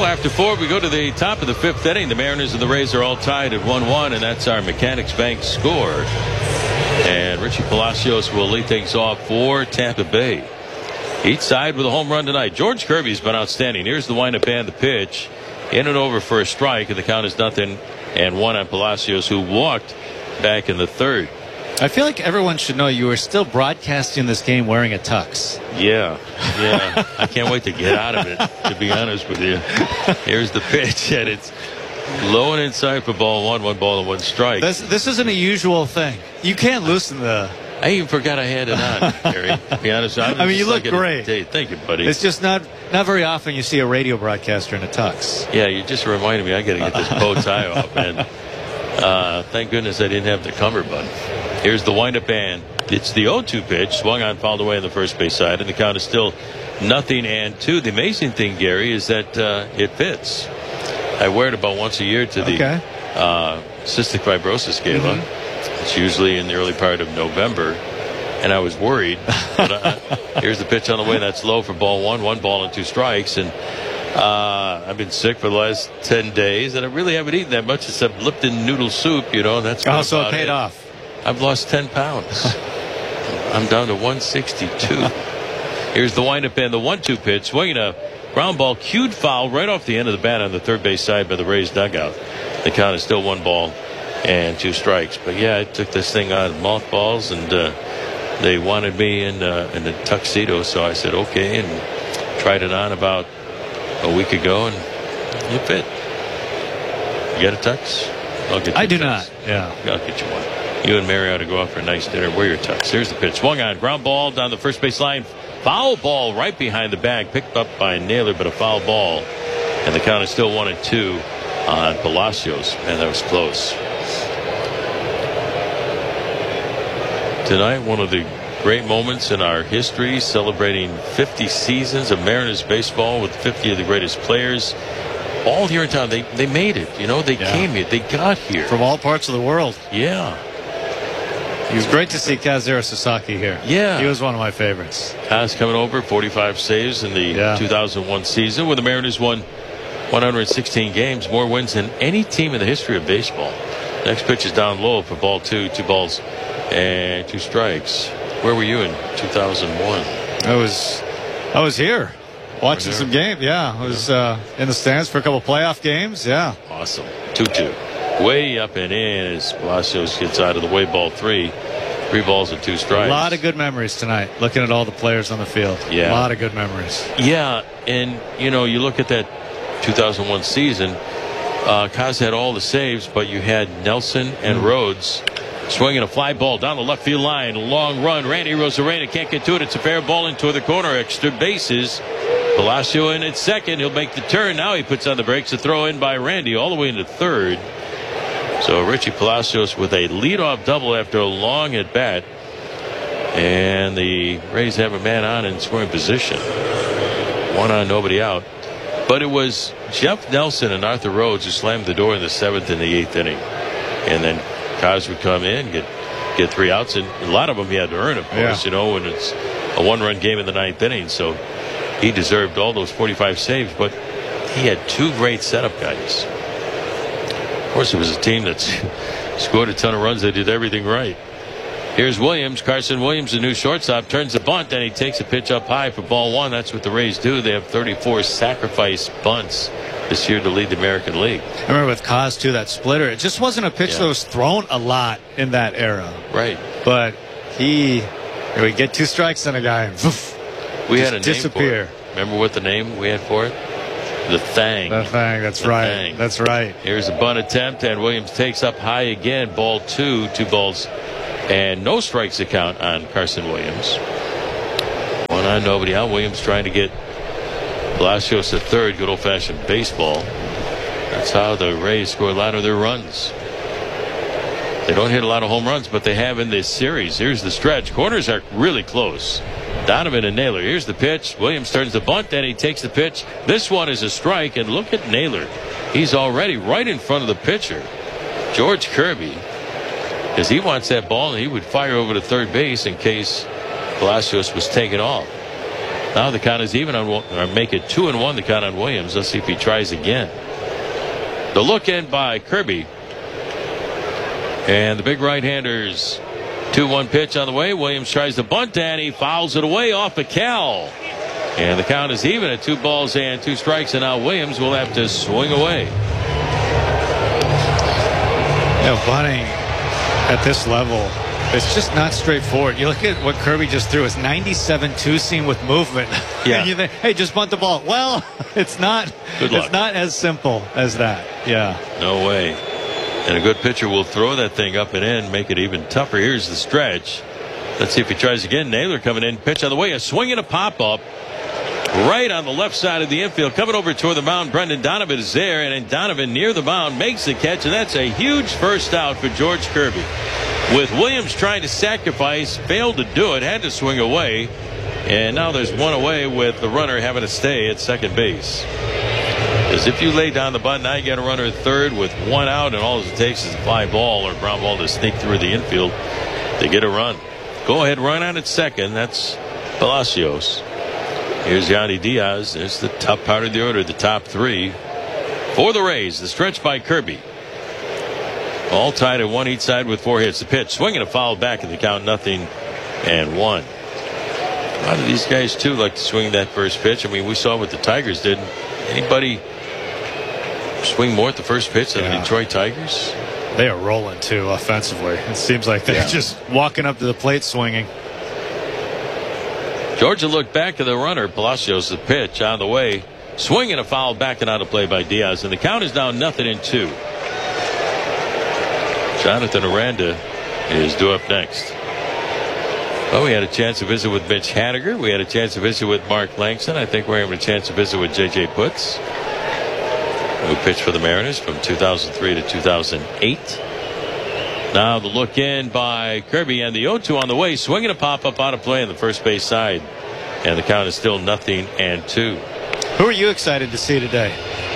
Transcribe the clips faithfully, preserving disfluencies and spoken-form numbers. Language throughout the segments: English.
after four, we go to the top of the fifth inning. The Mariners and the Rays are all tied at one one, and that's our Mechanics Bank score. And Richie Palacios will lead things off for Tampa Bay. Each side with a home run tonight. George Kirby's been outstanding. Here's the windup and the pitch. In and over for a strike, and the count is nothing and one on Palacios, who walked back in the third. I feel like everyone should know you are still broadcasting this game wearing a tux. Yeah, yeah. I can't wait to get out of it, to be honest with you. Here's the pitch, and it's low and inside for ball one, one ball and one strike. This, this isn't a usual thing. You can't loosen the... I even forgot I had it on, Gary. To be honest, I, I mean, you look like great. Thank you, buddy. It's just not not very often you see a radio broadcaster in a tux. Yeah, you just reminded me I got to get this bow tie off, man. Uh, thank goodness I didn't have the cummerbund. Here's the windup, and it's the oh two pitch, swung on, fouled away on the first base side, and the count is still nothing and two. The amazing thing, Gary, is that uh, it fits. I wear it about once a year to the okay. uh, cystic fibrosis gala. Mm-hmm. It's usually in the early part of November, and I was worried. But uh, here's the pitch on the way. That's low for ball one, one ball and two strikes. And uh, I've been sick for the last ten days, and I really haven't eaten that much except Lipton noodle soup. You know, and that's oh, so it paid it. off. I've lost ten pounds. I'm down to one sixty-two. Here's the windup and the one two pitch, swinging a ground ball, cued foul right off the end of the bat on the third base side by the Rays dugout. The count is still one ball and two strikes. But yeah, I took this thing on mothballs, and uh, they wanted me in uh, in a tuxedo, so I said okay, and tried it on about a week ago, and it fit. You got a tux? I'll get you I a do tux. not. Yeah, I'll get you one. You and Mary ought to go out for a nice dinner. Wear your tux. Here's the pitch. Swung on, ground ball down the first base line. Foul ball right behind the bag, picked up by Naylor, but a foul ball, and the count is still one and two on Palacios. Man, that was close. Tonight, one of the great moments in our history, celebrating fifty seasons of Mariners baseball with fifty of the greatest players, all here in town. They they made it. You know, they yeah. came here. They got here from all parts of the world. Yeah. It was great to see Kazuhiro Sasaki here. Yeah. He was one of my favorites. Kaz coming over, forty-five saves in the yeah. two thousand one season, where the Mariners won one hundred sixteen games, more wins than any team in the history of baseball. Next pitch is down low for ball two, two balls and two strikes. Where were you in two thousand one? I was, I was here watching some game. Yeah, I was uh, in the stands for a couple playoff games. Yeah, awesome. two two. Way up and in as Palacios gets out of the way. Ball three. Three balls and two strikes. A lot of good memories tonight, looking at all the players on the field. Yeah. A lot of good memories. Yeah, and, you know, you look at that two thousand one season, uh, Kaz had all the saves, but you had Nelson and mm. Rhodes swinging a fly ball down the left field line. Long run. Randy Rosarena can't get to it. It's a fair ball into the corner. Extra bases. Palacio in at second. He'll make the turn. Now he puts on the brakes. A throw in by Randy all the way into third. So Richie Palacios with a leadoff double after a long at bat, and the Rays have a man on in scoring position. One on, nobody out. But it was Jeff Nelson and Arthur Rhodes who slammed the door in the seventh and the eighth inning, and then Kaz would come in, get get three outs, and a lot of them he had to earn, of course. Yeah. You know, when it's a one-run game in the ninth inning, so he deserved all those forty-five saves. But he had two great setup guys. Of course, it was a team that scored a ton of runs. They did everything right. Here's Williams. Carson Williams, the new shortstop, turns the bunt, and he takes a pitch up high for ball one. That's what the Rays do. They have thirty-four sacrifice bunts this year to lead the American League. I remember with Kaz, too, that splitter. It just wasn't a pitch yeah. that was thrown a lot in that era. Right. But he, we get two strikes on a guy, and poof, we had a name disappear. For it. Remember what the name we had for it? The Thang. The Thang, that's the right. Thang. That's right. Here's a bunt attempt, and Williams takes up high again. Ball two, two balls, and no strikes to count on Carson Williams. One on, nobody out. Williams trying to get Palacios to third. Good old-fashioned baseball. That's how the Rays score a lot of their runs. They don't hit a lot of home runs, but they have in this series. Here's the stretch. Corners are really close. Donovan and Naylor. Here's the pitch. Williams turns the bunt, and he takes the pitch. This one is a strike, and look at Naylor. He's already right in front of the pitcher, George Kirby, because he wants that ball, and he would fire over to third base in case Palacios was taken off. Now the count is even on, or make it two and one. The count on Williams. Let's see if he tries again. The look in by Kirby, and the big right-handers. two one pitch on the way. Williams tries to bunt, and he fouls it away off of Cal. And the count is even at two balls and two strikes, and now Williams will have to swing away. You know, bunting at this level, it's just not straightforward. You look at what Kirby just threw. It's ninety-seven two seam with movement. Yeah. And you think, hey, just bunt the ball. Well, it's not. Good luck. It's not as simple as that. Yeah. No way. And a good pitcher will throw that thing up and in, make it even tougher. Here's the stretch. Let's see if he tries again. Naylor coming in. Pitch on the way. A swing and a pop-up. Right on the left side of the infield. Coming over toward the mound. Brendan Donovan is there. And then Donovan near the mound makes the catch. And that's a huge first out for George Kirby. With Williams trying to sacrifice. Failed to do it. Had to swing away. And now there's one away with the runner having to stay at second base. Because if you lay down the bunt, now you got a runner at third with one out, and all it takes is a fly ball or ground ball to sneak through the infield to get a run. Go ahead, run on at second. That's Palacios. Here's Yandy Diaz. There's the top part of the order, the top three for the Rays. The stretch by Kirby. All tied at one each side with four hits. The pitch, swinging a foul back at the count, nothing and one. A lot of these guys too like to swing that first pitch. I mean, we saw what the Tigers did. Anybody swing more at the first pitch than yeah. the Detroit Tigers? They are rolling too offensively. It seems like they're yeah. just walking up to the plate swinging. Georgia looked back at the runner. Palacios the pitch on the way, swinging a foul back and out of play by Diaz, and the count is now nothing in two. Jonathan Aranda is due up next. Well, we had a chance to visit with Mitch Haniger. We had a chance to visit with Mark Langston. I think we're having a chance to visit with J J Putz, who pitched for the Mariners from two thousand three to two thousand eight. Now the look in by Kirby, and the oh two on the way, swinging a pop-up out of play on the first base side. And the count is still nothing and two. Who are you excited to see today?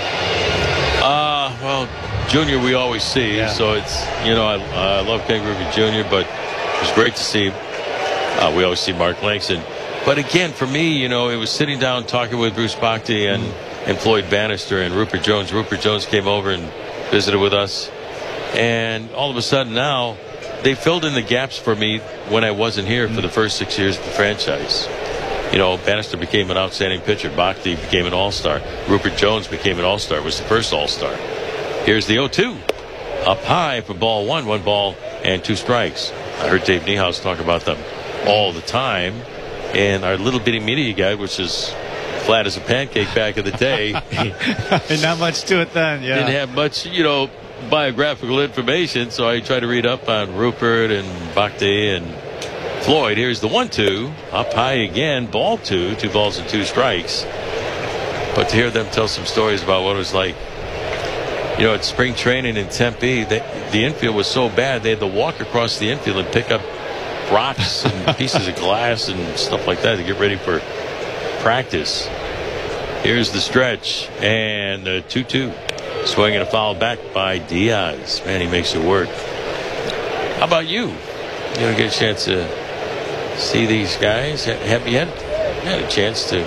Uh, well, Junior we always see. Yeah. So it's, you know, I, I love Ken Griffey Junior, but it was great to see. Uh, we always see Mark Langston. But again, for me, you know, it was sitting down talking with Bruce Bochy and, mm. and Floyd Bannister and Rupert Jones. Rupert Jones came over and visited with us. And all of a sudden now, they filled in the gaps for me when I wasn't here mm. for the first six years of the franchise. You know, Bannister became an outstanding pitcher. Bochy became an all-star. Rupert Jones became an all-star, was the first all-star. Here's the oh two. Up high for ball one. One ball and two strikes. I heard Dave Niehaus talk about them all the time. And our little bitty media guide, which is flat as a pancake back in the day. And not much to it then, yeah. Didn't have much, you know, biographical information. So I tried to read up on Rupert and Bochy and Floyd. Here's the one two. Up high again. Ball two. Two balls and two strikes. But to hear them tell some stories about what it was like, you know, at spring training in Tempe, they, the infield was so bad they had to walk across the infield and pick up rocks and pieces of glass and stuff like that to get ready for practice. Here's the stretch, and a two two. Swinging a foul back by Diaz. Man, he makes it work. How about you? You don't get a chance to see these guys? Have you had, had a chance to?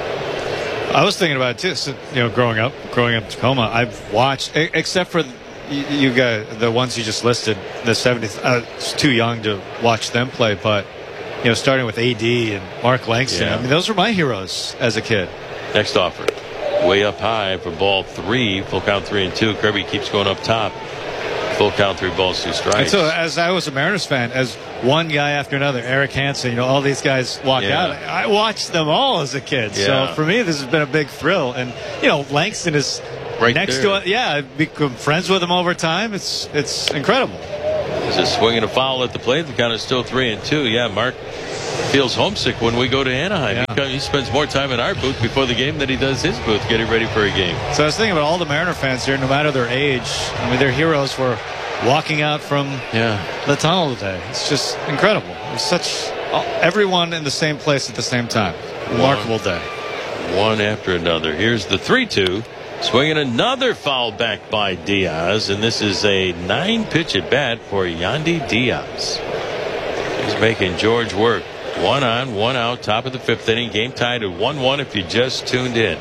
I was thinking about it too. So, you know, growing up, growing up in Tacoma, I've watched, except for you, you got the ones you just listed, the seventies. I was too young to watch them play, but you know, starting with A D and Mark Langston. Yeah. I mean, those were my heroes as a kid. Next offer, way up high for ball three, full count three and two. Kirby keeps going up top. Full count, three balls, two strikes. And so, as I was a Mariners fan, as one guy after another, Eric Hansen, you know, all these guys walk yeah. out. I watched them all as a kid. Yeah. So for me, this has been a big thrill. And you know, Langston is right next there. to it. Yeah, I've become friends with him over time. It's it's incredible. There's a swing and a foul at the plate. The count is still three and two. Yeah, Mark feels homesick when we go to Anaheim. Yeah. He, he spends more time in our booth before the game than he does his booth getting ready for a game. So I was thinking about all the Mariner fans here, no matter their age. I mean, they're heroes for walking out from yeah. the tunnel today. It's just incredible. It's such everyone in the same place at the same time. Remarkable day. One after another. Here's the three two. Swinging another foul back by Diaz, and this is a nine pitch at bat for Yandy Diaz. He's making George work. One on, one out, top of the fifth inning. Game tied at one one if you just tuned in.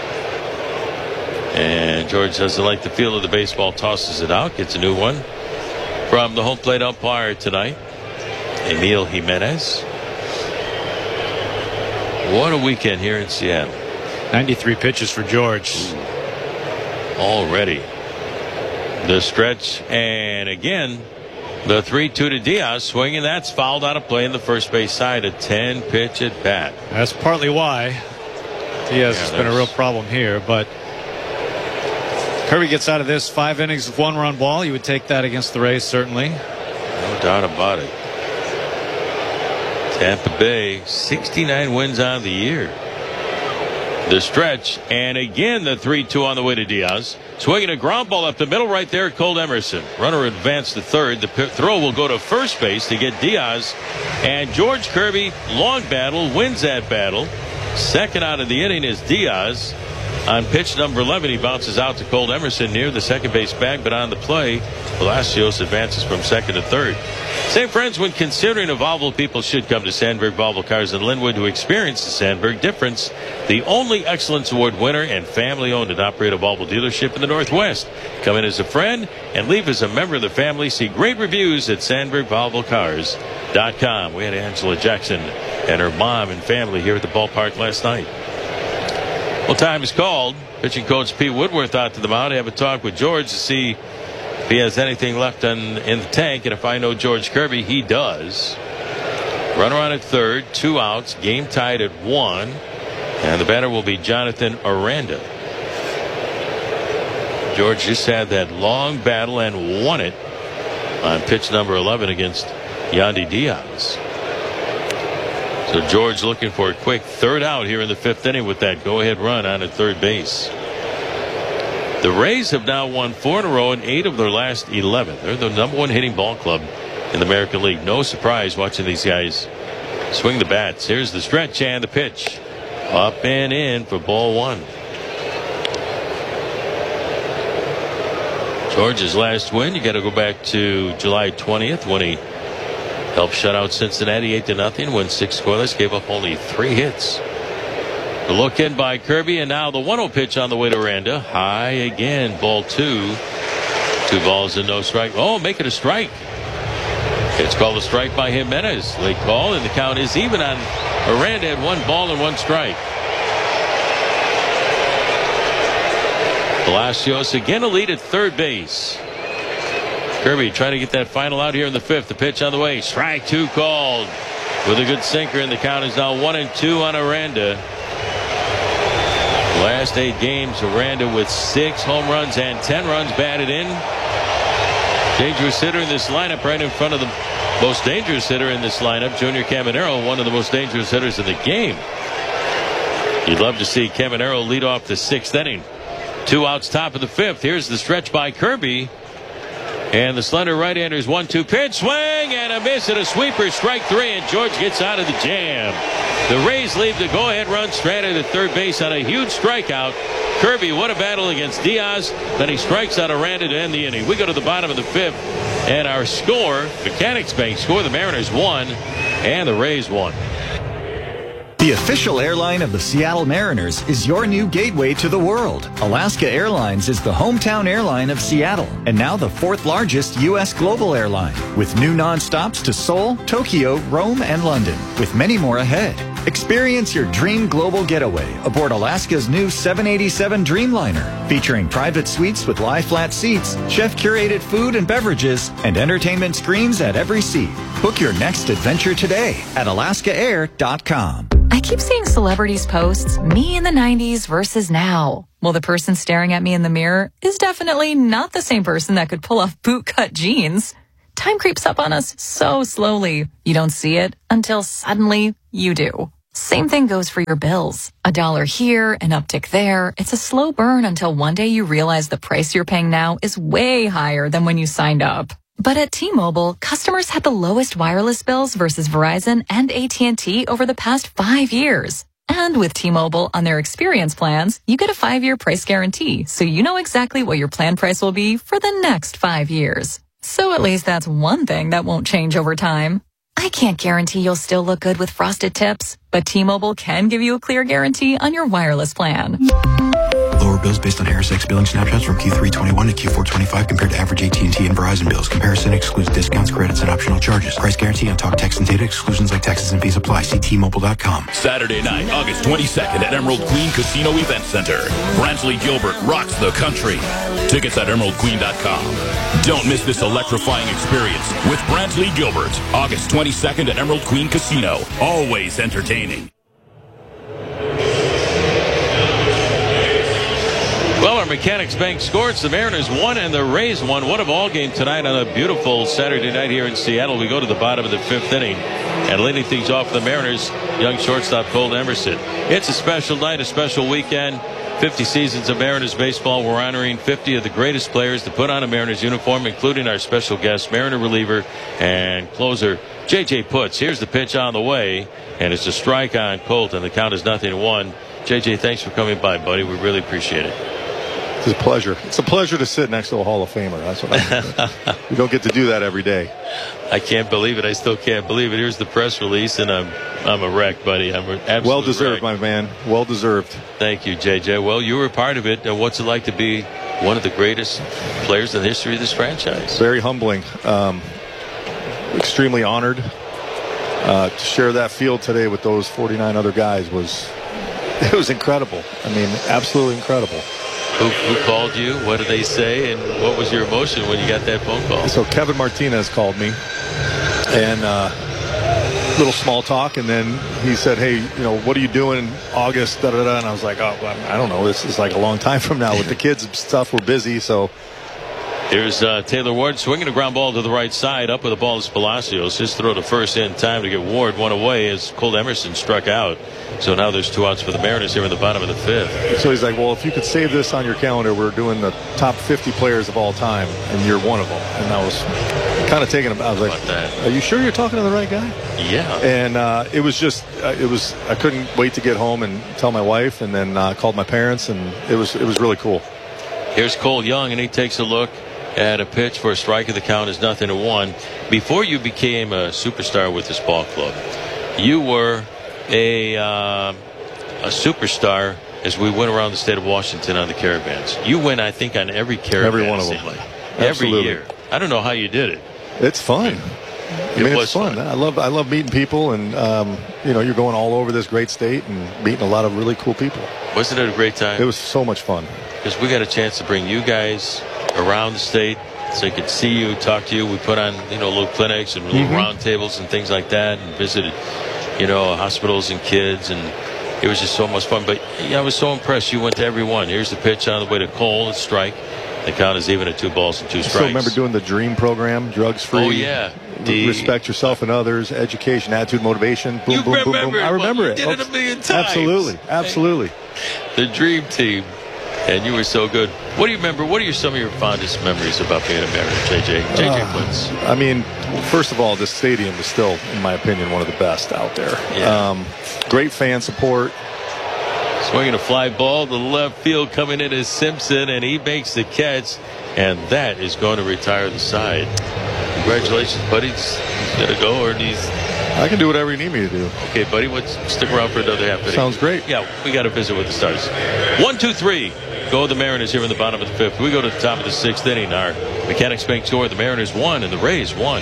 And George doesn't like the feel of the baseball, tosses it out, gets a new one from the home plate umpire tonight, Emil Jimenez. What a weekend here in Seattle. ninety-three pitches for George. Already. The stretch, and again, the three two to Diaz. Swinging, that's fouled out of play in the first base side. A ten pitch at bat. That's partly why Diaz Yeah, has been a real problem here, but Kirby gets out of this five innings of one run ball. You would take that against the Rays, certainly. No doubt about it. Tampa Bay, sixty-nine wins on the year. The stretch, and again the three two on the way to Diaz. Swinging a ground ball up the middle right there, Cole Emerson. Runner advanced to third. The throw will go to first base to get Diaz. And George Kirby, long battle, wins that battle. Second out of the inning is Diaz. On pitch number eleven, he bounces out to Cole Emerson near the second base bag, but on the play, Palacios advances from second to third. Say, friends, when considering a Volvo, people should come to Sandberg Volvo Cars in Linwood to experience the Sandberg difference. The only Excellence Award winner and family-owned and operated Volvo dealership in the Northwest. Come in as a friend and leave as a member of the family. See great reviews at Sandberg Volvo Cars dot com. We had Angela Jackson and her mom and family here at the ballpark last night. Well, time is called. Pitching coach Pete Woodworth out to the mound. Have a talk with George to see if he has anything left in, in the tank. And if I know George Kirby, he does. Runner on at third, two outs, game tied at one. And the batter will be Jonathan Aranda. George just had that long battle and won it on pitch number eleven against Yandy Diaz. So George looking for a quick third out here in the fifth inning with that go-ahead run on at third base. The Rays have now won four in a row and eight of their last eleven. They're the number one hitting ball club in the American League. No surprise watching these guys swing the bats. Here's the stretch and the pitch. Up and in for ball one. George's last win, you got to go back to July twentieth when he helped shut out Cincinnati eight to nothing, win six scoreless, gave up only three hits. The look in by Kirby, and now the one oh pitch on the way to Aranda. High again, ball two. Two balls and no strike. Oh, make it a strike. It's called a strike by Jimenez. Late call, and the count is even on Aranda at one ball and one strike. Palacios again a lead at third base. Kirby trying to get that final out here in the fifth. The pitch on the way. Strike two called with a good sinker, and the count is now one and two on Aranda. Last eight games, Aranda with six home runs and ten runs batted in. Dangerous hitter in this lineup, right in front of the most dangerous hitter in this lineup, Junior Caminero, one of the most dangerous hitters in the game. You'd love to see Caminero lead off the sixth inning. Two outs, top of the fifth. Here's the stretch by Kirby. And the slender right-hander's one two pitch, swing and a miss and a sweeper, strike three, and George gets out of the jam. The Rays leave the go-ahead run stranded at third base on a huge strikeout. Kirby, what a battle against Diaz. Then he strikes out Aranda to end the inning. We go to the bottom of the fifth, and our score, Mechanics Bank score, the Mariners won, and the Rays won. The official airline of the Seattle Mariners is your new gateway to the world. Alaska Airlines is the hometown airline of Seattle and now the fourth largest U S global airline, with new nonstops to Seoul, Tokyo, Rome, and London, with many more ahead. Experience your dream global getaway aboard Alaska's new seven eighty-seven Dreamliner, featuring private suites with lie-flat seats, chef-curated food and beverages, and entertainment screens at every seat. Book your next adventure today at alaska air dot com. I keep seeing celebrities posts, me in the nineties versus now. Well, the person staring at me in the mirror is definitely not the same person that could pull off bootcut jeans. Time creeps up on us so slowly. You don't see it until suddenly you do. Same thing goes for your bills. A dollar here, an uptick there. It's a slow burn until one day you realize the price you're paying now is way higher than when you signed up. But at T-Mobile, customers had the lowest wireless bills versus Verizon and A T and T over the past five years. And with T-Mobile on their experience plans, you get a five-year price guarantee, so you know exactly what your plan price will be for the next five years. So at least that's one thing that won't change over time. I can't guarantee you'll still look good with frosted tips, but T-Mobile can give you a clear guarantee on your wireless plan. Lower bills based on Harris X billing snapshots from Q three twenty-one to Q four twenty-five compared to average A T and T and Verizon bills. Comparison excludes discounts, credits, and optional charges. Price guarantee on talk, text, and data. Exclusions like taxes and fees apply. See T Mobile dot com. Saturday night, August twenty-second at Emerald Queen Casino Event Center. Brantley Gilbert rocks the country. Tickets at emerald queen dot com. Don't miss this electrifying experience with Brantley Gilbert. August twenty-second at Emerald Queen Casino. Always entertaining. Well, our Mechanics Bank scores. The Mariners won and the Rays won. What a ball game tonight on a beautiful Saturday night here in Seattle. We go to the bottom of the fifth inning, and leading things off for the Mariners, young shortstop Cole Emerson. It's a special night, a special weekend. fifty seasons of Mariners baseball. We're honoring fifty of the greatest players to put on a Mariners uniform, including our special guest, Mariner reliever and closer J J Putz. Here's the pitch on the way, and it's a strike on Colton. The count is nothing to one. J J, thanks for coming by, buddy. We really appreciate it. It's a pleasure. It's a pleasure to sit next to a Hall of Famer. That's what I You don't get to do that every day. I can't believe it. I still can't believe it. Here's the press release, and I'm I'm a wreck, buddy. I'm an absolute well deserved, wreck. my man. Well deserved. Thank you, J J. Well, you were a part of it. Uh, what's it like to be one of the greatest players in the history of this franchise? Very humbling. Um, extremely honored uh, to share that field today with those forty-nine other guys. Was it was incredible. I mean, absolutely incredible. Who, who called you? What did they say? And what was your emotion when you got that phone call? So Kevin Martinez called me, and uh, little small talk, and then he said, "Hey, you know, what are you doing in August?" Da, da, da. And I was like, "Oh, I don't know. This is like a long time from now with the kids and stuff. We're busy." So here's uh, Taylor Ward swinging a ground ball to the right side. Up with the ball is Palacios. His throw to first in time to get Ward one away as Cole Emerson struck out. So now there's two outs for the Mariners here in the bottom of the fifth. So he's like, well, if you could save this on your calendar, we're doing the top fifty players of all time, and you're one of them. And I was kind of taken aback. I was like, that? Are you sure you're talking to the right guy? Yeah. And uh, it was just, uh, it was, I couldn't wait to get home and tell my wife, and then uh, called my parents, and it was, it was really cool. Here's Cole Young, and he takes a look at a pitch for a strike. Of the count is nothing to one. Before you became a superstar with this ball club, you were a uh, a superstar as we went around the state of Washington on the caravans. You went, I think, on every caravan. Every one of them. Like. Absolutely. Every year. I don't know how you did it. It's fun. I mean, it it's fun. fun. I love I love meeting people, and um, you know, you're going all over this great state and meeting a lot of really cool people. Wasn't it a great time? It was so much fun. Because we got a chance to bring you guys around the state so they could see you, talk to you. We put on, you know, little clinics and little mm-hmm. round tables and things like that, and visited, you know, hospitals and kids, and it was just so much fun. But yeah, I was so impressed. You went to every one. Here's the pitch on the way to Cole. It's strike. The count is even at two balls and two strikes. So remember doing the DREAM program, drugs free. Oh yeah, the, respect yourself and others, education, attitude, motivation. Boom, you boom, boom, remember boom. I remember it. You did it a million times. Absolutely, absolutely. The Dream Team, and you were so good. What do you remember? What are your, some of your fondest memories about being a Mariner, J J? J J uh, Putz. I mean, first of all, this stadium is still, in my opinion, one of the best out there. Yeah. Um, great fan support. Swinging a fly ball to the left field, coming in is Simpson, and he makes the catch, and that is going to retire the side. Congratulations, buddy. He's going to go, or he's... I can do whatever you need me to do. Okay, buddy. Let's stick around for another half inning. Sounds great. Yeah, we got to visit with the stars. One, two, three. Go the Mariners here in the bottom of the fifth. We go to the top of the sixth inning. Our Mechanics Bank tour. The Mariners won, and the Rays won.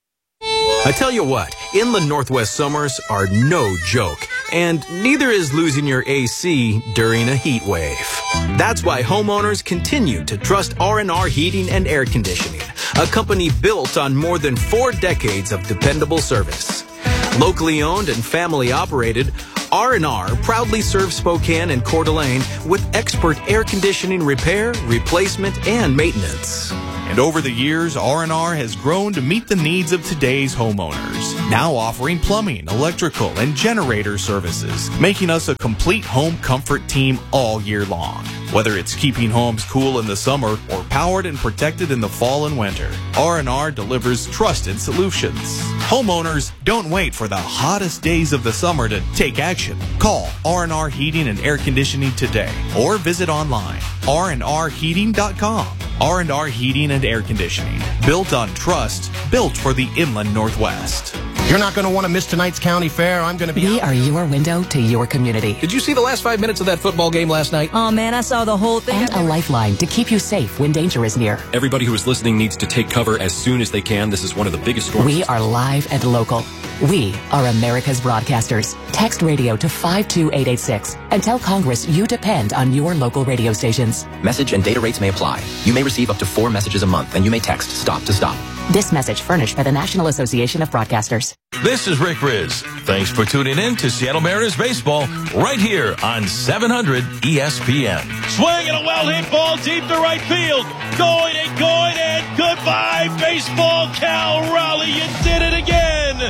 I tell you what, inland Northwest summers are no joke, and neither is losing your A C during a heat wave. That's why homeowners continue to trust R and R Heating and Air Conditioning, a company built on more than four decades of dependable service. Locally owned and family operated, R and R proudly serves Spokane and Coeur d'Alene with expert air conditioning repair, replacement, and maintenance. And over the years, R and R has grown to meet the needs of today's homeowners, now offering plumbing, electrical, and generator services, making us a complete home comfort team all year long. Whether it's keeping homes cool in the summer or powered and protected in the fall and winter, R and R delivers trusted solutions. Homeowners, don't wait for the hottest days of the summer to take action. Call R and R Heating and Air Conditioning today or visit online, r and r heating dot com. R and R Heating and Air Conditioning, built on trust, built for the inland Northwest. You're not going to want to miss tonight's county fair. I'm going to be... We are your window to your community. Did you see the last five minutes of that football game last night? Oh, man, I saw the whole thing. And a lifeline to keep you safe when danger is near. Everybody who is listening needs to take cover as soon as they can. This is one of the biggest storms. We are live and local. We are America's broadcasters. Text radio to five two eight eight six and tell Congress you depend on your local radio stations. Message and data rates may apply. You may receive up to four messages a month, and you may text STOP to STOP. This message furnished by the National Association of Broadcasters. This is Rick Riz. Thanks for tuning in to Seattle Mariners baseball right here on seven hundred E S P N. Swing and a well-hit ball deep to right field. Going and going and goodbye, baseball. Cal Raleigh, you did it again.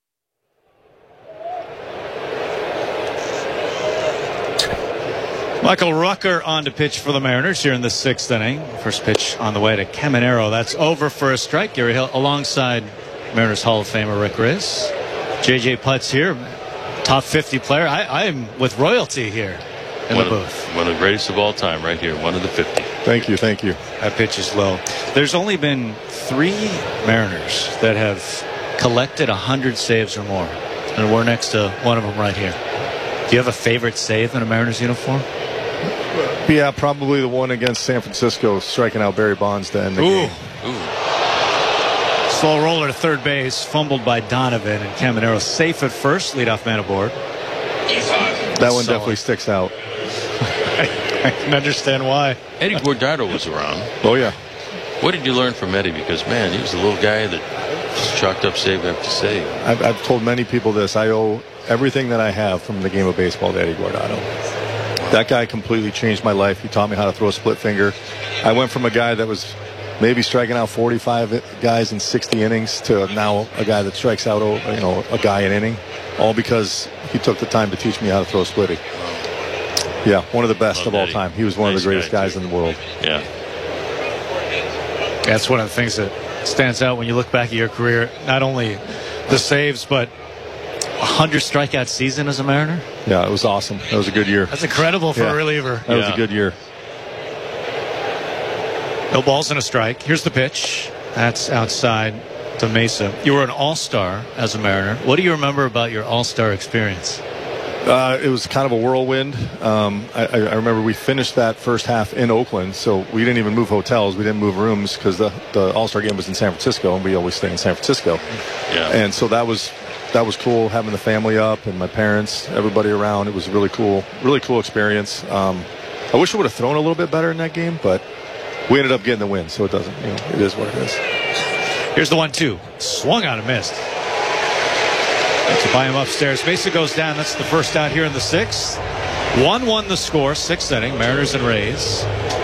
Michael Rucker on to pitch for the Mariners here in the sixth inning. First pitch on the way to Caminero. That's over for a strike. Gary Hill alongside Mariners Hall of Famer Rick Riz. J J Putz here, top fifty player. I, I'm with royalty here in one the of, booth. One of the greatest of all time right here. One of the fifty. Thank you, thank you. That pitch is low. There's only been three Mariners that have collected one hundred saves or more. And we're next to one of them right here. Do you have a favorite save in a Mariners uniform? Yeah, probably the one against San Francisco, striking out Barry Bonds to end the Ooh. game. Ooh. Slow roller to third base, fumbled by Donovan, and Caminero safe at first, leadoff man aboard. That one Solid. definitely sticks out. I can understand why. Eddie Guardado was around. Oh, yeah. What did you learn from Eddie? Because, man, he was a little guy that just chalked up save after save. I've, I've told many people this. I owe everything that I have from the game of baseball to Eddie Guardado. That guy completely changed my life. He taught me how to throw a split finger. I went from a guy that was maybe striking out forty-five guys in sixty innings to now a guy that strikes out, you know, a guy an inning, all because he took the time to teach me how to throw a splitty. Yeah, one of the best Love of all Eddie. time. He was one Nice of the greatest guy, guys too. in the world. Yeah. That's one of the things that stands out when you look back at your career. Not only the saves, but one hundred strikeout season as a Mariner. Yeah, it was awesome. That was a good year. That's incredible for Yeah. a reliever. That was Yeah. a good year. No balls and a strike. Here's the pitch. That's outside to Mesa. You were an all-star as a Mariner. What do you remember about your all-star experience? Uh, it was kind of a whirlwind. Um, I, I remember we finished that first half in Oakland, so we didn't even move hotels. We didn't move rooms because the, the All-Star game was in San Francisco, and we always stay in San Francisco. Yeah. And so that was that was cool, having the family up and my parents, everybody around. It was a really cool, really cool experience. Um, I wish I would have thrown a little bit better in that game, but we ended up getting the win, so it doesn't, you know, it is what it is. Here's the one two. Swung on and missed. To buy him upstairs. Mesa goes down. That's the first out here in the sixth. one one the score, sixth inning, Mariners and Rays.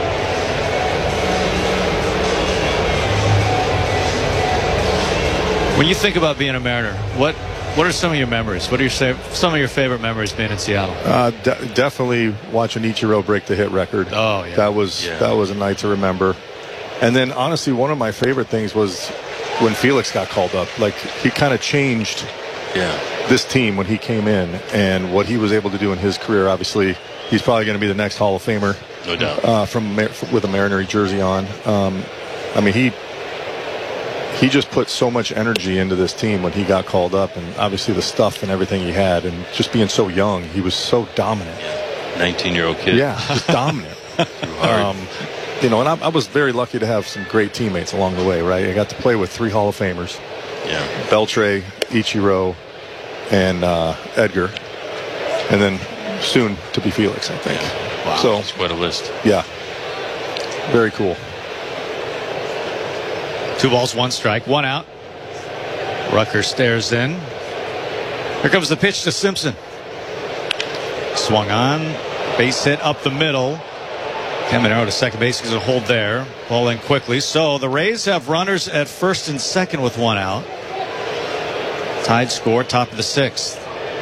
When you think about being a Mariner, what what are some of your memories? What are your some of your favorite memories being in Seattle? Uh, de- definitely watching Ichiro break the hit record. Oh, yeah. That was Yeah. that was a night to remember. And then honestly, one of my favorite things was when Felix got called up. Like, he kind of changed Yeah. this team when he came in, and what he was able to do in his career. Obviously, he's probably going to be the next Hall of Famer. No doubt. Uh, from with a Mariner jersey on. Um, I mean, he he just put so much energy into this team when he got called up, and obviously the stuff and everything he had, and just being so young, he was so dominant. nineteen-year-old kid. Yeah, just dominant. Um, you know, and I, I was very lucky to have some great teammates along the way, right? I got to play with three Hall of Famers. Yeah. Beltre, Ichiro, and uh, Edgar. And then soon to be Felix, I think. Yeah. Wow. So, That's quite a list. yeah. Very cool. Two balls, one strike, one out. Rucker stares in. Here comes the pitch to Simpson. Swung on. Base hit up the middle. Caminero to second base. He's a hold there. Ball in quickly. So the Rays have runners at first and second with one out. Tied score, top of the sixth.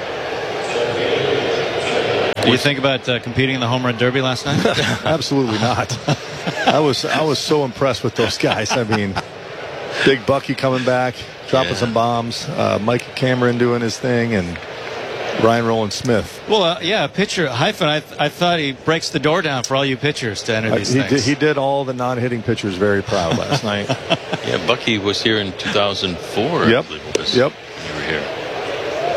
What do you think about uh, competing in the home run derby last night? Absolutely not. I was I was so impressed with those guys. I mean, Big Bucky coming back, dropping Yeah. some bombs. Uh, Mike Cameron doing his thing, and Ryan Roland Smith. Well, uh, yeah, pitcher hyphen. I, th- I thought he breaks the door down for all you pitchers to enter Uh, these he, things. did, he did all the non-hitting pitchers very proud last night. Yeah, Bucky was here in two thousand four. Yep. I believe it was. Yep. You were here.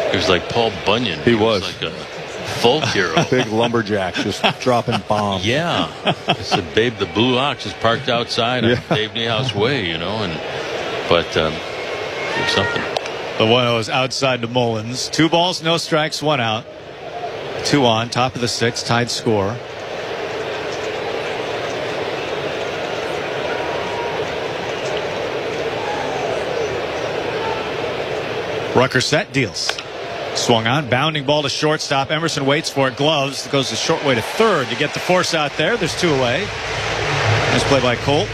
He was like Paul Bunyan. He, he was. was like a folk hero. Big lumberjack, just dropping bombs. Yeah. It's the Babe the Blue Ox is parked outside on Yeah. Dave Niehaus Way, you know, and but um, it's something. The one oh is outside to Mullins. Two balls, no strikes, one out. Two on, top of the sixth, tied score. Rucker set, deals. Swung on, bounding ball to shortstop. Emerson waits for it, gloves. Goes the short way to third to get the force out there. There's two away. Nice play by Colt.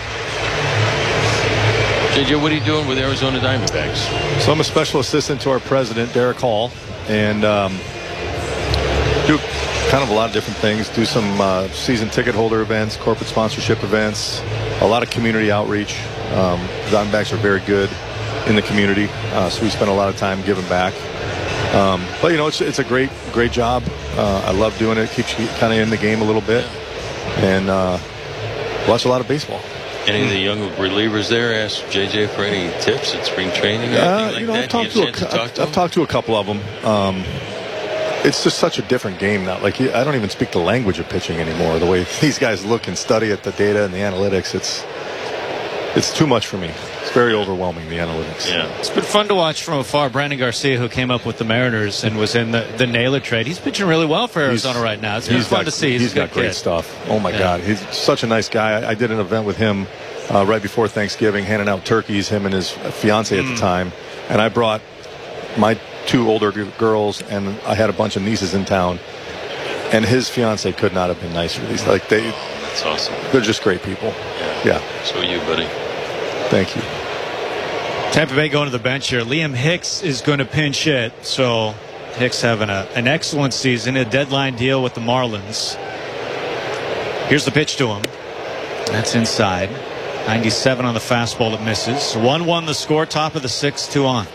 J J, what are you doing with Arizona Diamondbacks? So I'm a special assistant to our president, Derek Hall, and um, do kind of a lot of different things. Do some uh, season ticket holder events, corporate sponsorship events, a lot of community outreach. Um, Diamondbacks are very good in the community, uh, so we spend a lot of time giving back. Um, but you know, it's it's a great great job. Uh, I love doing it. Keeps you kind of in the game a little bit, and uh, watch a lot of baseball. Any of the young relievers there ask J J for any tips at spring training or Uh, anything like you know, that? I've talked, You to had a, chance to talk I've, to I've them? talked to a couple of them. Um, it's just such a different game now. Like, I don't even speak the language of pitching anymore. The way these guys look and study at the data and the analytics, it's it's too much for me. It's very overwhelming, the analytics. Yeah. It's been fun to watch from afar. Brandon Garcia, who came up with the Mariners and was in the, the Naylor trade, he's pitching really well for Arizona He's- right now. It's been he's fun got- to see. He's, he's a good got great kid. stuff. Oh my Yeah. God, he's such a nice guy. I, I did an event with him uh, right before Thanksgiving, handing out turkeys. Him and his fiance at the time, and I brought my two older g- girls, and I had a bunch of nieces in town. And his fiance could not have been nicer. These like they, That's awesome. they're just great people. Yeah. So are you, buddy. Thank you. Tampa Bay going to the bench here. Liam Hicks is going to pinch hit. So Hicks having a, an excellent season, a deadline deal with the Marlins. Here's the pitch to him. That's inside. ninety-seven on the fastball that misses. one one the score, top of the sixth, two on.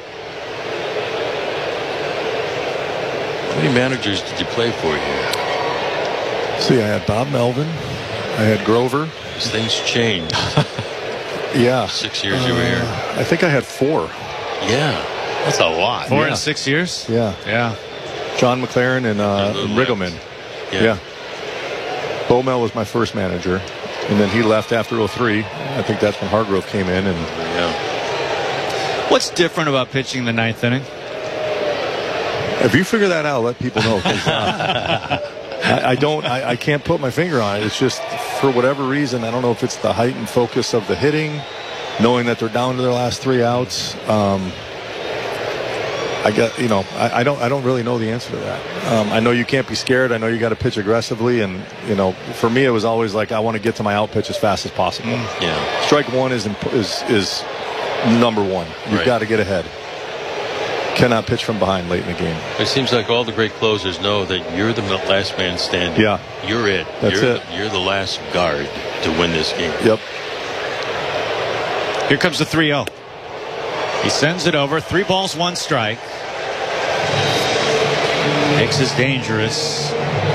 How many managers did you play for here? See, I had Bob Melvin. I had Grover. As things changed. Yeah. Six years you were here. I think I had four. Yeah. That's a lot. Four Yeah. in six years? Yeah. Yeah. John McLaren and, uh, Lou and left. Riggleman. Yeah. Yeah. Bomel was my first manager, and then he left after oh three. I think that's when Hargrove came in. And Yeah. What's different about pitching the ninth inning? if you figure that out, let people know. 'Cause, uh, I, I don't. I, I can't put my finger on it. It's just for whatever reason. I don't know if it's the heightened focus of the hitting, knowing that they're down to their last three outs. Um, I get, you know, I, I don't, I don't really know the answer to that. Um, I know you can't be scared. I know you got to pitch aggressively, and you know, for me, it was always like I want to get to my out pitch as fast as possible. Yeah. Strike one is imp- is is number one. You've Right. got to get ahead. Cannot pitch from behind late in the game. It seems like all the great closers know that you're the last man standing. Yeah. You're it. That's you're, it. You're the last guard to win this game. Yep. Here comes the three oh. He sends it over. Three balls, one strike. Hicks is dangerous.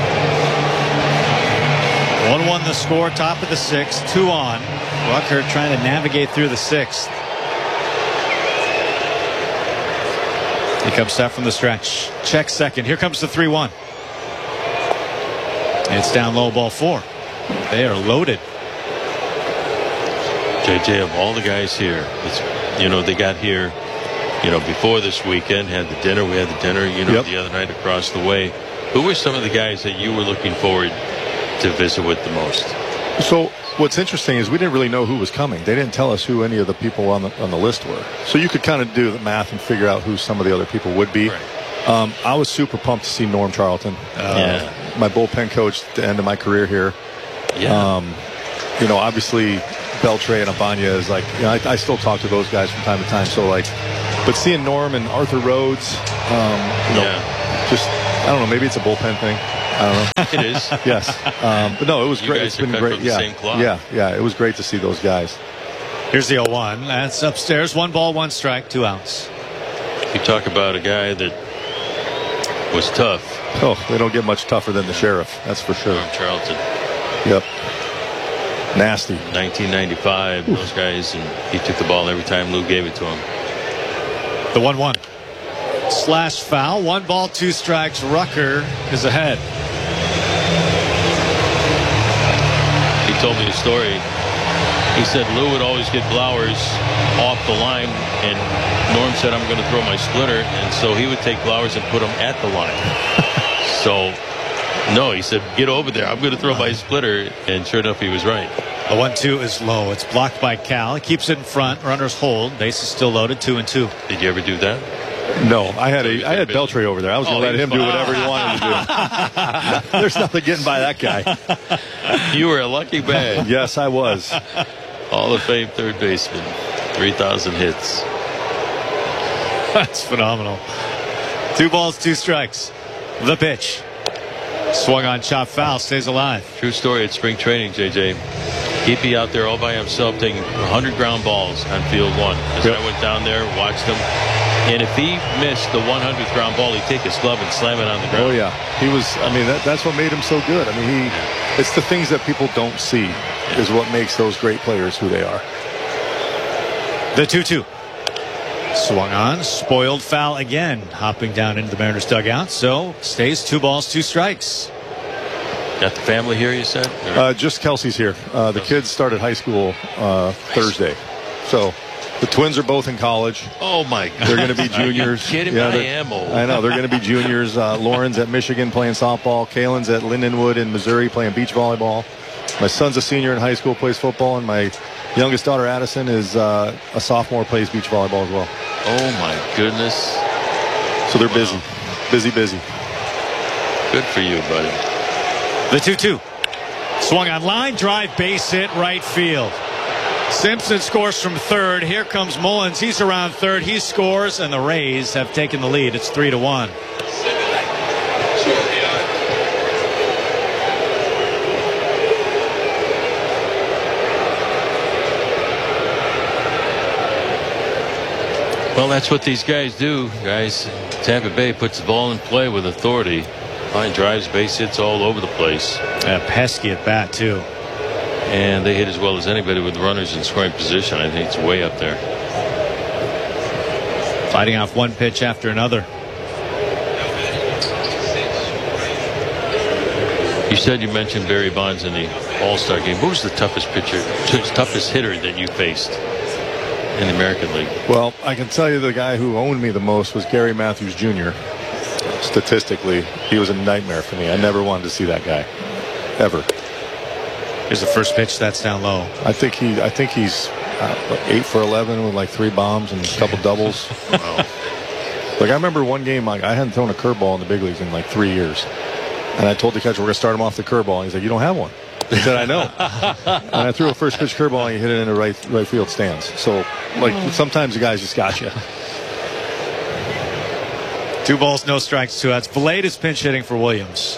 one one the score, top of the sixth, two on. Rucker trying to navigate through the sixth. He comes set from the stretch. Check second. Here comes the three one. It's down low, ball four. They are loaded. J J, of all the guys here, it's, you know, they got here, you know, before this weekend, had the dinner. We had the dinner, you know, Yep. the other night across the way. Who were some of the guys that you were looking forward to visit with the most? So what's interesting is we didn't really know who was coming. They didn't tell us who any of the people on the on the list were. So you could kind of do the math and figure out who some of the other people would be. Right. Um, I was super pumped to see Norm Charlton. Uh, Yeah. My bullpen coach at the end of my career here. Yeah. Um, you know, obviously Beltre and Abanya is like, you know, I, I still talk to those guys from time to time. So like, but seeing Norm and Arthur Rhodes, um, you know, Yeah. just, I don't know, maybe it's a bullpen thing. I don't know. It is. Yes. Um, but no, it was You great. guys It's are been cut great. from the Yeah. same cloth. Yeah. Yeah. It was great to see those guys. Here's the oh one. That's upstairs. One ball, one strike, two outs. You talk about a guy that was tough. Oh, they don't get much tougher than the sheriff. That's for sure. Norm Charlton. Yep. Nasty. nineteen ninety-five, Oof. Those guys, and he took the ball every time Lou gave it to him. The one one. slash foul. One ball, two strikes. Rucker is ahead. He told me a story. He said Lou would always get Blowers off the line, and Norm said, I'm going to throw my splitter, and so he would take Blowers and put him at the line. So, no, he said, get over there. I'm going to throw my splitter, and sure enough, he was right. The one two is low. It's blocked by Cal. He keeps it in front. Runners hold. Base is still loaded. Two and two. Did you ever do that? No, I had a I had Beltray over there. I was going to Oh, let him he do was- whatever he wanted to do. There's nothing getting by that guy. You were a lucky man. Yes, I was. Hall of Fame third baseman. three thousand hits. That's phenomenal. Two balls, two strikes. The pitch. Swung on, chop foul, stays alive. True story at spring training, J J. He'd be out there all by himself taking one hundred ground balls on field one. As Yep. I went down there, watched him. And if he missed the one hundredth ground ball, he'd take his glove and slam it on the ground. Oh, yeah. He was, I mean, that, that's what made him so good. I mean, he, it's the things that people don't see is what makes those great players who they are. The two two. Swung on, spoiled foul again, hopping down into the Mariners dugout. So stays two balls, two strikes. Got the family here, you said? Or- Uh, just Kelsey's here. Uh, the kids started high school uh, Thursday. So the twins are both in college. Oh, my God. They're going to be Are you juniors. kidding me? I they're- am old. I know. They're going to be juniors. Uh, Lauren's at Michigan playing softball. Kalen's at Lindenwood in Missouri playing beach volleyball. My son's a senior in high school, plays football, and my youngest daughter, Addison, is uh, a sophomore, plays beach volleyball as well. Oh, my goodness. So they're busy. Busy, busy. Good for you, buddy. The two two. Swung on line, drive, base hit, right field. Simpson scores from third. Here comes Mullins. He's around third. He scores, and the Rays have taken the lead. It's three to one. Well, that's what these guys do, guys. Tampa Bay puts the ball in play with authority. Line drives, base hits all over the place. Yeah, pesky at bat, too. And they hit as well as anybody with runners in scoring position. I think it's way up there. Fighting off one pitch after another. You said you mentioned Barry Bonds in the All-Star game. Who was the toughest pitcher, toughest hitter that you faced in the American League? Well, I can tell you the guy who owned me the most was Gary Matthews Junior Statistically, he was a nightmare for me. I never wanted to see that guy, ever. Here's the first pitch. That's down low. I think he. I think he's uh, eight for eleven with like three bombs and a couple doubles. Wow. Like I remember one game, like I hadn't thrown a curveball in the big leagues in like three years, and I told the catcher we're gonna start him off the curveball. And he's like, "You don't have one." He said, "I know." And I threw a first pitch curveball and he hit it in the right right field stands. So like sometimes the guys just got you. Two balls, no strikes, two outs. Blade is pinch hitting for Williams.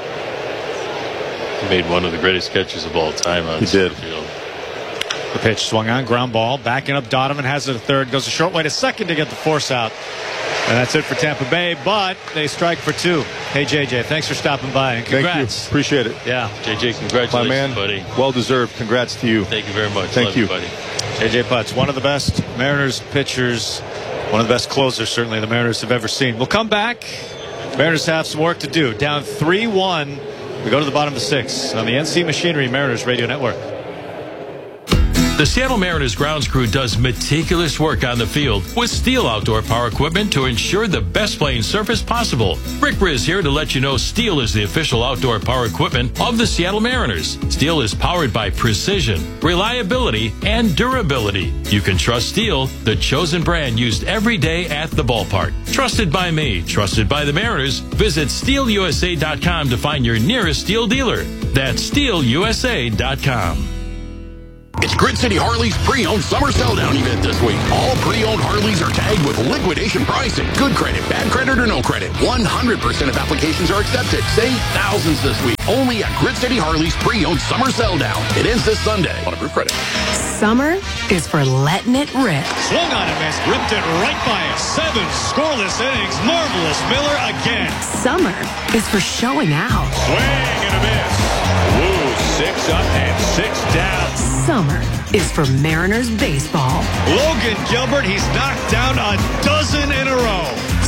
He made one of the greatest catches of all time on He did. field. The pitch swung on, ground ball. Backing up, Donovan has it at third. Goes a short way to second to get the force out. And that's it for Tampa Bay, but they strike for two. Hey, J J, thanks for stopping by, and congrats. Thank you. Appreciate it. Yeah. J J, congratulations, My man, buddy. well deserved. Congrats to you. Thank you very much. Thank Love you. buddy. J J Putz, one of the best Mariners pitchers, one of the best closers, certainly, the Mariners have ever seen. We'll come back. Mariners have some work to do. Down three one. We go to the bottom of the sixth on the N C Machinery Mariners Radio Network. The Seattle Mariners grounds crew does meticulous work on the field with Steel outdoor power equipment to ensure the best playing surface possible. Rick Briz here to let you know Steel is the official outdoor power equipment of the Seattle Mariners. Steel is powered by precision, reliability, and durability. You can trust Steel, the chosen brand used every day at the ballpark. Trusted by me, trusted by the Mariners. Visit steel u s a dot com to find your nearest Steel dealer. That's steel u s a dot com. It's Grid City Harley's pre-owned summer sell-down event this week. All pre-owned Harleys are tagged with liquidation pricing. Good credit, bad credit, or no credit. one hundred percent of applications are accepted. Save thousands this week. Only at Grid City Harley's pre-owned summer sell-down. It ends this Sunday on approved credit. Summer is for letting it rip. Swung on and missed, ripped it right by it. Seven scoreless innings. Marvelous Miller again. Summer is for showing out. Swing and a miss. Woo, six up and six down. Summer is for Mariners baseball. Logan Gilbert, he's knocked down a dozen in a row.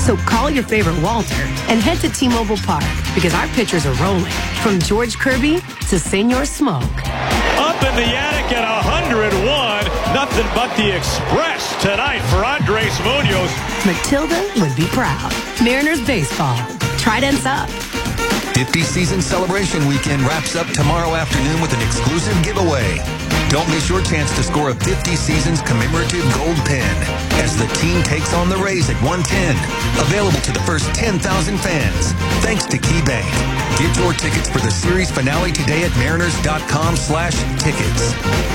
So call your favorite Walter and head to T-Mobile Park because our pitchers are rolling. From George Kirby to Senor Smoke. Up in the attic at one oh one. Nothing but the Express tonight for Andres Munoz. Matilda would be proud. Mariners baseball. Trident's up. fifty Season Celebration Weekend wraps up tomorrow afternoon with an exclusive giveaway. Don't miss your chance to score a fifty Seasons commemorative gold pin as the team takes on the Rays at one ten. Available to the first ten thousand fans. Thanks to KeyBank. Get your tickets for the series finale today at mariners.com slash tickets.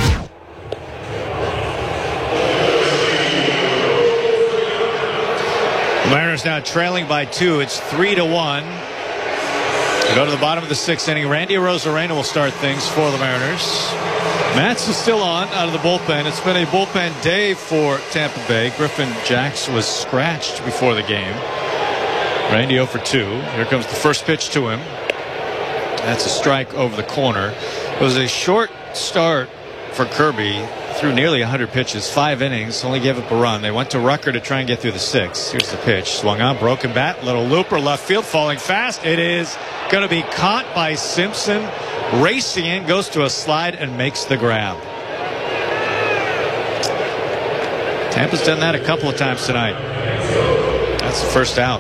Mariners now trailing by two. It's three to one. We go to the bottom of the sixth inning. Randy Arozarena will start things for the Mariners. Matz is still on out of the bullpen. It's been a bullpen day for Tampa Bay. Griffin Jacks was scratched before the game. Randy oh for two. Here comes the first pitch to him. That's a strike over the corner. It was a short start for Kirby. Threw nearly one hundred pitches, five innings, only gave up a run. They went to Rucker to try and get through the sixth. Here's the pitch. Swung on, broken bat, little looper, left field, falling fast. It is going to be caught by Simpson. Racing in, goes to a slide and makes the grab. Tampa's done that a couple of times tonight. That's the first out.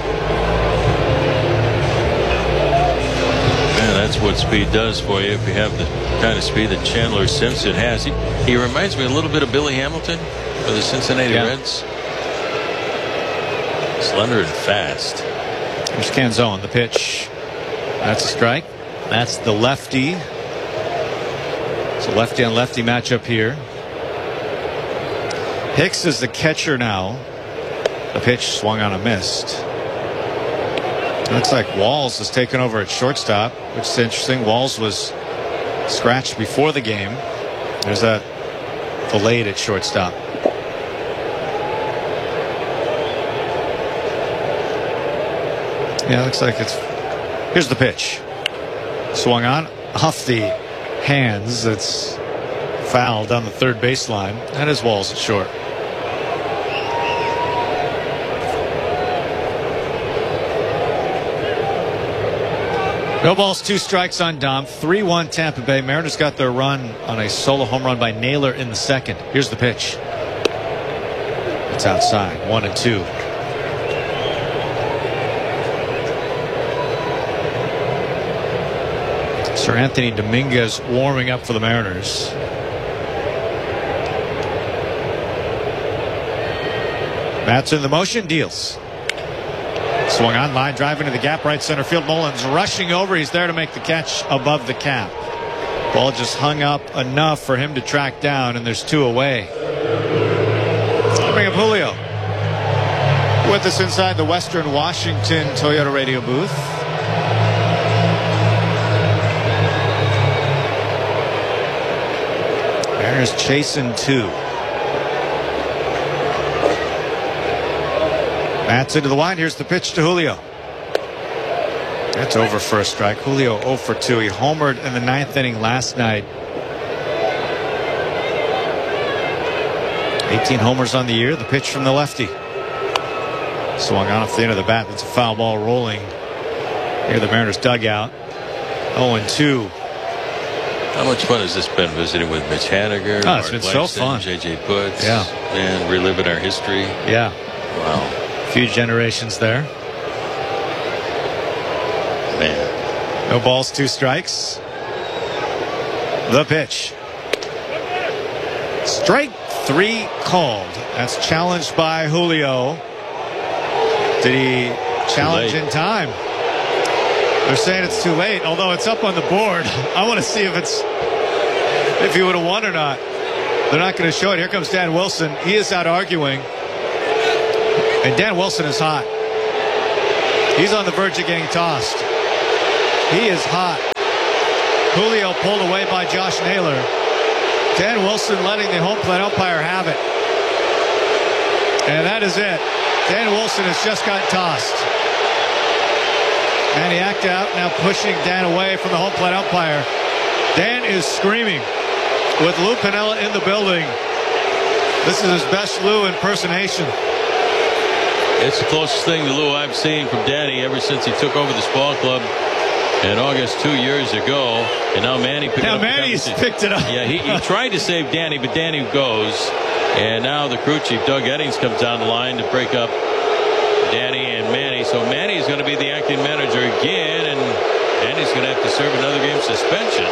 Man, that's what speed does for you if you have the kind of speed that Chandler Simpson has. He, he reminds me a little bit of Billy Hamilton for the Cincinnati yeah. Reds. Slender and fast. Here's Canzone, the pitch. That's a strike. That's the lefty. It's a lefty on lefty matchup here. Hicks is the catcher now. The pitch swung on a missed. Looks like Walls has taken over at shortstop, which is interesting. Walls was scratched before the game. There's that delayed at shortstop. Yeah, looks like it's. Here's the pitch. Swung on off the hands. It's fouled down the third baseline. That is Walls at short. No balls, two strikes on Dom. three one Tampa Bay. Mariners got their run on a solo home run by Naylor in the second. Here's the pitch. It's outside. One and two. Sir Anthony Dominguez warming up for the Mariners. Matz in the motion, deals. Swung on, line drive into the gap, right center field. Mullins rushing over. He's there to make the catch above the cap. Ball just hung up enough for him to track down, and there's two away. Let's bring up Julio with us inside the Western Washington Toyota radio booth. Mariners chasing two. Matz into the line. Here's the pitch to Julio. That's over for a strike. Julio oh for two. He homered in the ninth inning last night. eighteen homers on the year. The pitch from the lefty. Swung on off the end of the bat. That's a foul ball rolling near the Mariners dugout. oh and two. How much fun has this been visiting with Mitch Haniger? Oh, it's Mark been Langston, so fun. J J Putz. Yeah. And reliving our history. Yeah. Wow. A few generations there. Man. No balls, two strikes. The pitch. Strike three called. That's challenged by Julio. Did he challenge in time? They're saying it's too late, although it's up on the board. I want to see if it's if he would have won or not. They're not going to show it. Here comes Dan Wilson. He is out arguing. And Dan Wilson is hot. He's on the verge of getting tossed. He is hot. Julio pulled away by Josh Naylor. Dan Wilson letting the home plate umpire have it. And that is it. Dan Wilson has just got tossed. And he acted out, now pushing Dan away from the home plate umpire. Dan is screaming with Lou Piniella in the building. This is his best Lou impersonation. It's the closest thing to Lou I've seen from Danny ever since he took over this ball club in August two years ago. And now Manny picked now it up. Now Manny's picked it up. Yeah, he, he tried to save Danny, but Danny goes. And now the crew chief, Doug Eddings, comes down the line to break up Danny and Manny. So Manny is going to be the acting manager again, and Manny's going to have to serve another game suspension.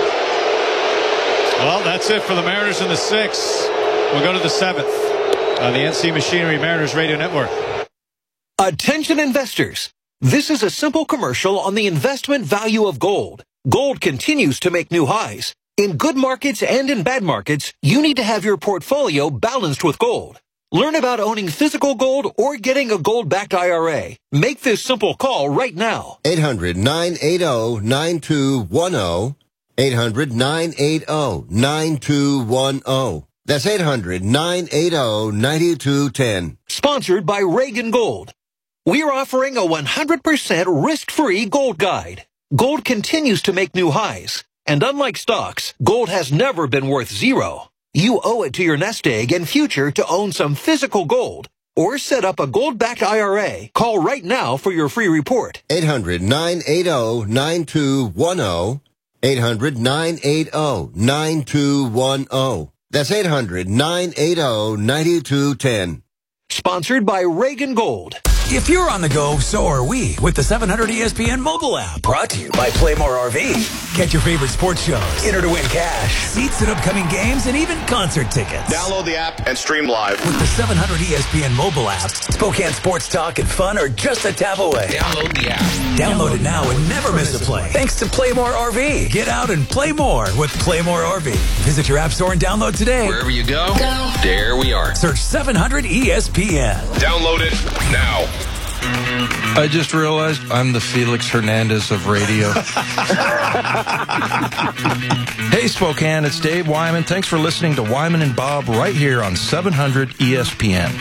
Well, that's it for the Mariners in the sixth. We'll go to the seventh on the N C Machinery Mariners Radio Network. Attention investors. This is a simple commercial on the investment value of gold. Gold continues to make new highs. In good markets and in bad markets, you need to have your portfolio balanced with gold. Learn about owning physical gold or getting a gold-backed I R A. Make this simple call right now. eight hundred, nine eight zero, nine two one zero. eight hundred, nine eight zero, nine two one zero. That's eight hundred, nine eight zero, nine two one zero. Sponsored by Reagan Gold. We're offering a one hundred percent risk-free gold guide. Gold continues to make new highs. And unlike stocks, gold has never been worth zero. You owe it to your nest egg and future to own some physical gold. Or set up a gold-backed I R A. Call right now for your free report. eight hundred, nine eight zero, nine two one zero. eight hundred, nine eight zero, nine two one zero. That's eight hundred, nine eight zero, nine two one zero. Sponsored by Reagan Gold. If you're on the go, so are we with the seven hundred E S P N mobile app. Brought to you by Playmore R V. Get your favorite sports shows, enter to win cash, seats at upcoming games, and even concert tickets. Download the app and stream live. With the seven hundred E S P N mobile app, Spokane sports talk and fun are just a tap away. Download the app. Download it now and never miss a play. Thanks to Playmore R V. Get out and play more with Playmore R V. Visit your app store and download today. Wherever you go, go. There we are. Search seven hundred E S P N. Download it now. I just realized I'm the Felix Hernandez of radio. Hey, Spokane, it's Dave Wyman. Thanks for listening to Wyman and Bob right here on seven hundred E S P N.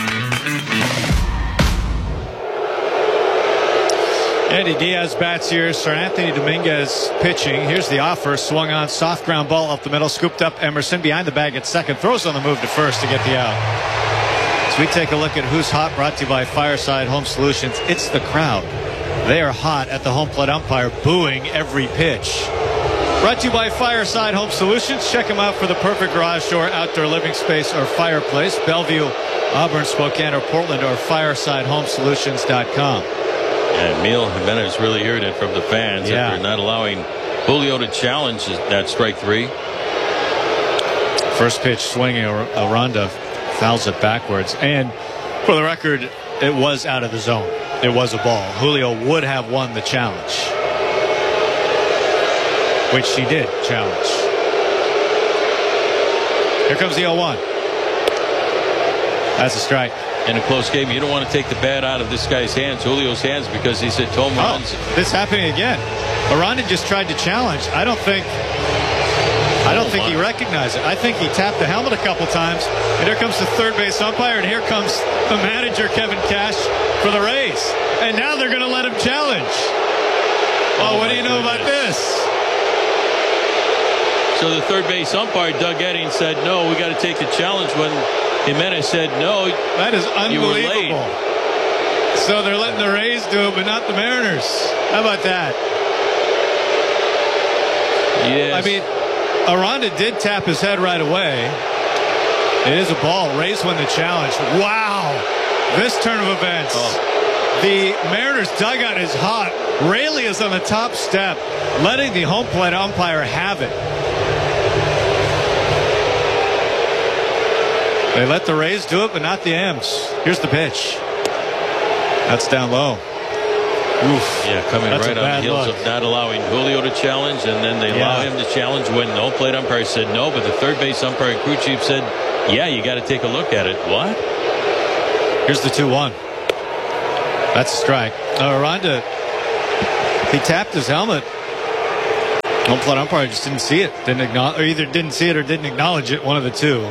Andy Diaz bats here. Sir Anthony Dominguez pitching. Here's the offer. Swung on. Soft ground ball up the middle. Scooped up Emerson behind the bag at second. Throws on the move to first to get the out. As we take a look at who's hot, brought to you by Fireside Home Solutions, it's the crowd. They are hot at the home plate umpire, booing every pitch. Brought to you by Fireside Home Solutions. Check them out for the perfect garage door, outdoor living space, or fireplace. Bellevue, Auburn, Spokane, or Portland, or fireside home solutions dot com. And Emil Jimenez really heard it from the fans yeah. after not allowing Julio to challenge that strike three. First pitch swinging, Aranda fouls it backwards. And for the record, it was out of the zone. It was a ball. Julio would have won the challenge, which he did challenge. Here comes the oh one. That's a strike. In a close game, you don't want to take the bat out of this guy's hands, Julio's hands, because he's hit home runs. Oh, this happening again. Aranda just tried to challenge. I don't think I don't think he recognized it. I think he tapped the helmet a couple times. And here comes the third base umpire, and here comes the manager, Kevin Cash, for the Rays. And now they're going to let him challenge. Oh, what do you know about this? So the third base umpire, Doug Eddings, said, no, we got to take the challenge when Jimenez said, no, that is unbelievable. You were late. So they're letting the Rays do it, but not the Mariners. How about that? Yes. I mean, Aranda did tap his head right away. It is a ball. Rays win the challenge. Wow. This turn of events. Oh. The Mariners dugout is hot. Raley is on the top step, letting the home plate umpire have it. They let the Rays do it, but not the M's. Here's the pitch. That's down low. Oof. Yeah, coming That's right on the heels look. of not allowing Julio to challenge, and then they yeah. allow him to challenge when the home plate umpire said no, but the third base umpire and crew chief said, yeah, you got to take a look at it. What? Here's the two one. That's a strike. Uh, Aranda, he tapped his helmet. Home plate umpire just didn't see it. Didn't acknowledge, or either didn't see it or didn't acknowledge it. One of the two.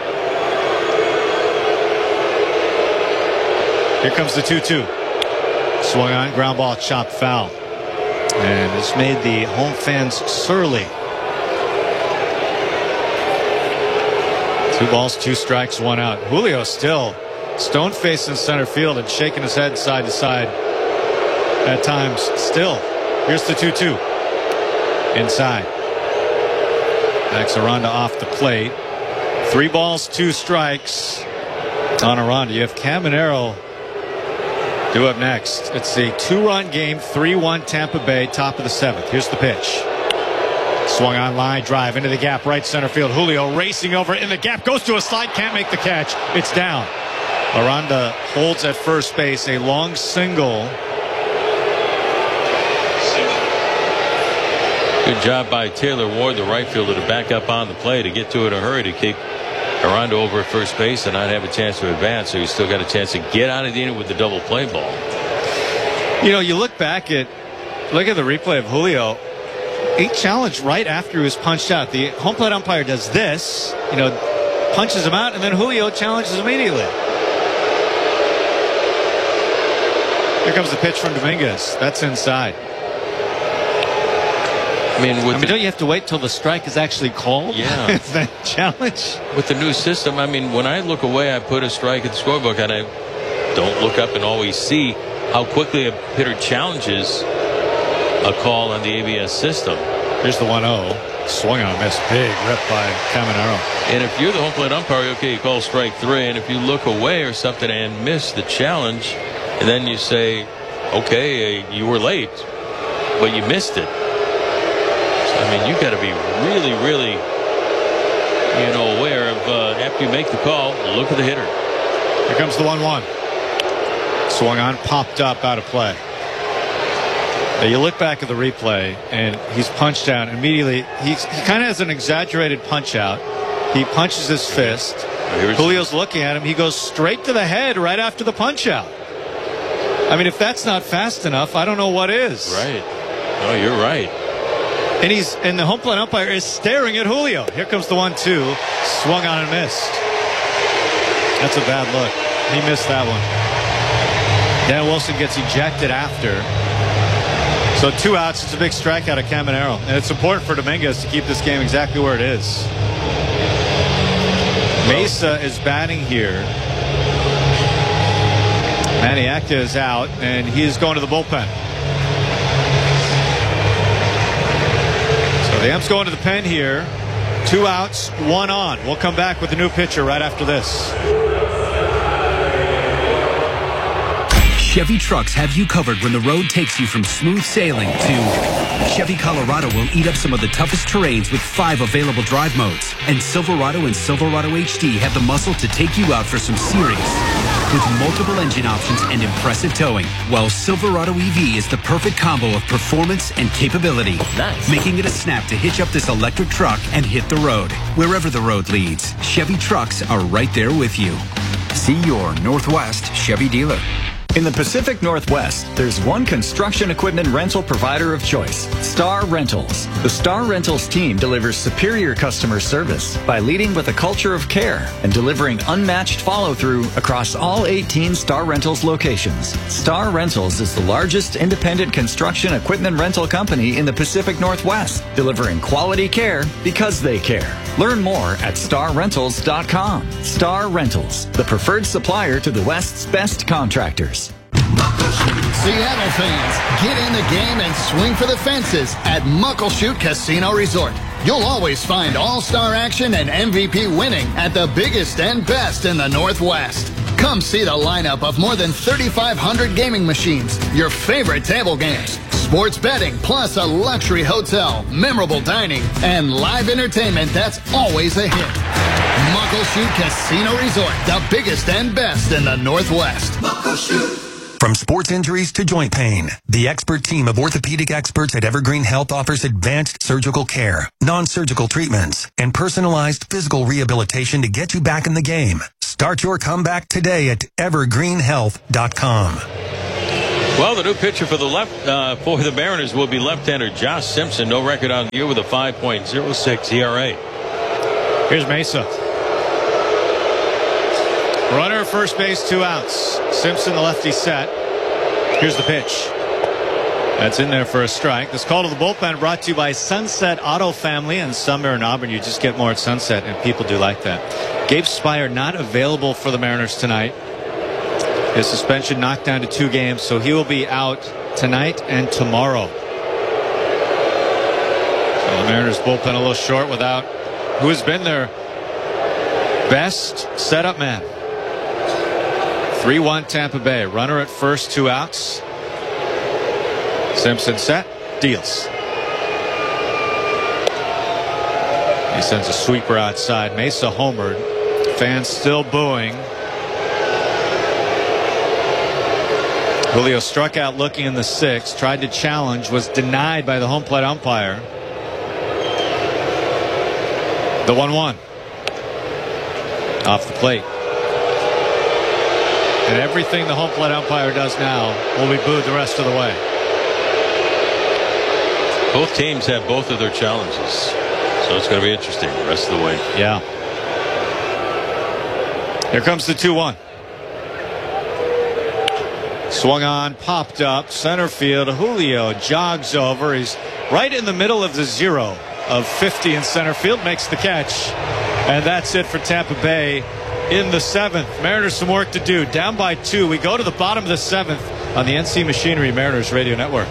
Here comes the two two. Swung on, ground ball, chopped foul. And this made the home fans surly. Two balls, two strikes, one out. Julio still stone facing center field and shaking his head side to side at times. Still, here's the two two. Inside. Max Aranda off the plate. Three balls, two strikes on Aranda. You have Caminero due up next. It's a two-run game, three one Tampa Bay, top of the seventh. Here's the pitch. Swung on line drive into the gap, right center field. Julio racing over in the gap, goes to a slide, can't make the catch. It's down. Aranda holds at first base, a long single. Good job by Taylor Ward, the right fielder, to back up on the play, to get to it in a hurry, to keep Aranda over at first base and not have a chance to advance. So he's still got a chance to get out of the inning with the double play ball. You know, you look back at, look at the replay of Julio. He challenged right after he was punched out. The home plate umpire does this, you know, punches him out, and then Julio challenges immediately. Here comes the pitch from Dominguez. That's inside. I mean, with I mean the, don't you have to wait till the strike is actually called? Yeah. That challenge. With the new system, I mean, when I look away, I put a strike at the scorebook, and I don't look up and always see how quickly a hitter challenges a call on the A B S system. Here's the one oh. Swung on a miss. Big rip by Caminero. And if you're the home plate umpire, okay, you call strike three. And if you look away or something and miss the challenge, and then you say, okay, uh, you were late, but you missed it. So, I mean, you got to be really, really, you know, aware of uh, after you make the call, look at the hitter. Here comes the one one. Swung on, popped up, out of play. Now you look back at the replay, and he's punched out immediately. He's, he kind of has an exaggerated punch out. He punches his fist. Julio's looking at him. He goes straight to the head right after the punch out. I mean, if that's not fast enough, I don't know what is. Right. Oh, you're right. And he's and the home plate umpire is staring at Julio. Here comes the one two. Swung on and missed. That's a bad look. He missed that one. Dan Wilson gets ejected after. So two outs. It's a big strikeout of Caminero. And it's important for Dominguez to keep this game exactly where it is. Mesa is batting here. Manny Acta is out, and he is going to the bullpen. So the M's going to the pen here. Two outs, one on. We'll come back with the new pitcher right after this. Chevy trucks have you covered when the road takes you from smooth sailing to Chevy Colorado will eat up some of the toughest terrains with five available drive modes. And Silverado and Silverado H D have the muscle to take you out for some serious with multiple engine options and impressive towing. While Silverado E V is the perfect combo of performance and capability. Nice. Making it a snap to hitch up this electric truck and hit the road. Wherever the road leads, Chevy trucks are right there with you. See your Northwest Chevy dealer. In the Pacific Northwest, there's one construction equipment rental provider of choice, Star Rentals. The Star Rentals team delivers superior customer service by leading with a culture of care and delivering unmatched follow-through across all eighteen Star Rentals locations. Star Rentals is the largest independent construction equipment rental company in the Pacific Northwest, delivering quality care because they care. Learn more at star rentals dot com. Star Rentals, the preferred supplier to the West's best contractors. Seattle fans, get in the game and swing for the fences at Muckleshoot Casino Resort. You'll always find all-star action and M V P winning at the biggest and best in the Northwest. Come see the lineup of more than thirty-five hundred gaming machines, your favorite table games, sports betting, plus a luxury hotel, memorable dining, and live entertainment that's always a hit. Muckleshoot Casino Resort, the biggest and best in the Northwest. Muckleshoot. From sports injuries to joint pain, the expert team of orthopedic experts at Evergreen Health offers advanced surgical care, non-surgical treatments, and personalized physical rehabilitation to get you back in the game. Start your comeback today at evergreen health dot com. Well, the new pitcher for the left uh, for the Mariners will be left-hander Josh Simpson. No record on the year with a five point oh six E R A. Here's Mesa. Runner first base, two outs. Simpson, the lefty, set. Here's the pitch. That's in there for a strike. This call to the bullpen brought to you by Sunset Auto Family and Summer in Auburn. You just get more at Sunset, and people do like that. Gabe Spire not available for the Mariners tonight. His suspension knocked down to two games, so he will be out tonight and tomorrow. So the Mariners bullpen a little short without who has been their best setup man. three one Tampa Bay. Runner at first, two outs. Simpson set, deals. He sends a sweeper outside. Mesa homered. Fans still booing. Julio struck out looking in the sixth. Tried to challenge. Was denied by the home plate umpire. The one one. Off the plate. And everything the home plate umpire does now will be booed the rest of the way. Both teams have both of their challenges, so it's going to be interesting the rest of the way. Yeah. Here comes the two one. Swung on, popped up, center field. Julio jogs over. He's right in the middle of the zero of fifty in center field, makes the catch. And that's it for Tampa Bay in the seventh. Mariners some work to do. Down by two. We go to the bottom of the seventh on the N C Machinery Mariners Radio Network.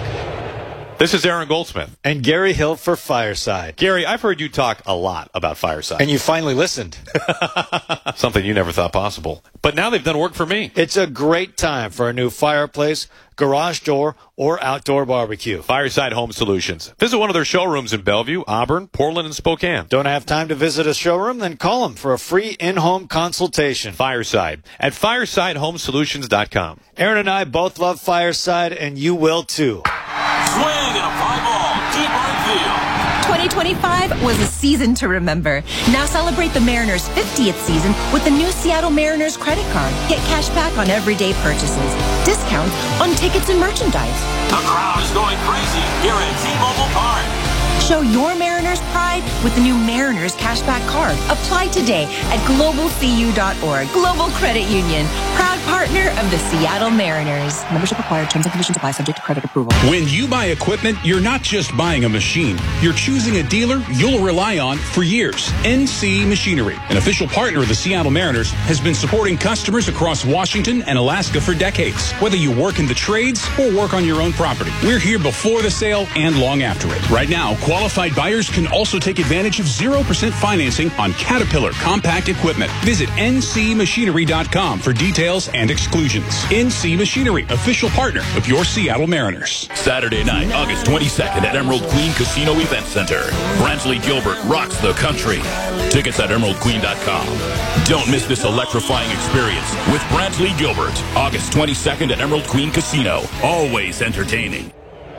This is Aaron Goldsmith. And Gary Hill for Fireside. Gary, I've heard you talk a lot about Fireside. And you finally listened. Something you never thought possible. But now they've done work for me. It's a great time for a new fireplace, garage door, or outdoor barbecue. Fireside Home Solutions. Visit one of their showrooms in Bellevue, Auburn, Portland, and Spokane. Don't have time to visit a showroom? Then call them for a free in-home consultation. Fireside at fireside home solutions dot com. Aaron and I both love Fireside, and you will too. Swing and a fly ball, deep right field. twenty twenty-five was a season to remember. Now celebrate the Mariners' fiftieth season with the new Seattle Mariners credit card. Get cash back on everyday purchases, discounts on tickets and merchandise. The crowd is going crazy here at T-Mobile Park. Show your Mariners pride with the new Mariners cashback card. Apply today at global c u dot org. Global Credit Union, proud partner of the Seattle Mariners. Membership required. Terms and conditions apply. Subject to credit approval. When you buy equipment, you're not just buying a machine. You're choosing a dealer you'll rely on for years. N C Machinery, an official partner of the Seattle Mariners, has been supporting customers across Washington and Alaska for decades. Whether you work in the trades or work on your own property, we're here before the sale and long after it. Right now, qualified buyers can also take advantage of zero percent financing on Caterpillar compact equipment. Visit N C machinery dot com for details and exclusions. N C Machinery, official partner of your Seattle Mariners. Saturday night, August twenty-second at Emerald Queen Casino Event Center. Brantley Gilbert rocks the country. Tickets at emerald queen dot com. Don't miss this electrifying experience with Brantley Gilbert. August twenty-second at Emerald Queen Casino. Always entertaining.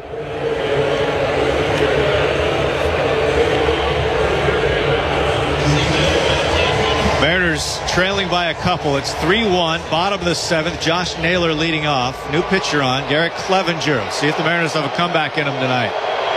Mariners trailing by a couple. It's three one, bottom of the seventh. Josh Naylor leading off. New pitcher on, Garrett Clevenger. See if the Mariners have a comeback in them tonight.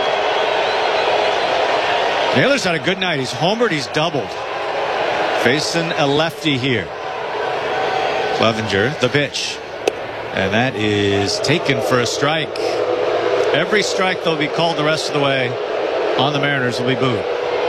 Naylor's had a good night. He's homered, he's doubled. Facing a lefty here. Clevenger, the pitch. And that is taken for a strike. Every strike they'll be called the rest of the way on the Mariners will be booed.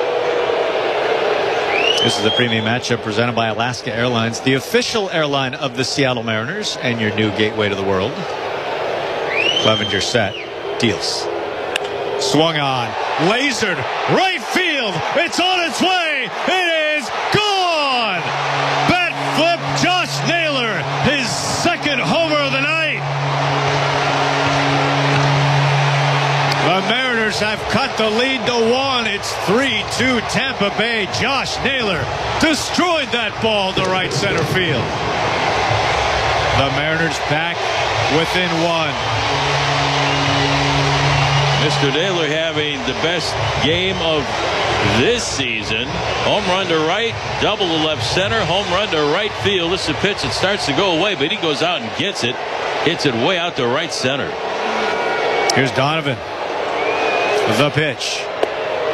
This is a premium matchup presented by Alaska Airlines, the official airline of the Seattle Mariners and your new gateway to the world. Clevenger set. Deals. Swung on. Lasered. Right field. It's on its way. It is gone. Bat flip. Josh Naylor. His second homer of the night. The Mariners have cut the lead to one. It's three two Tampa Bay. Josh Naylor destroyed that ball to right center field. The Mariners back within one. Mister Naylor having the best game of this season. Home run to right, double to left center, home run to right field. This is a pitch that starts to go away, but he goes out and gets it. Hits it way out to right center. Here's Donovan. The pitch.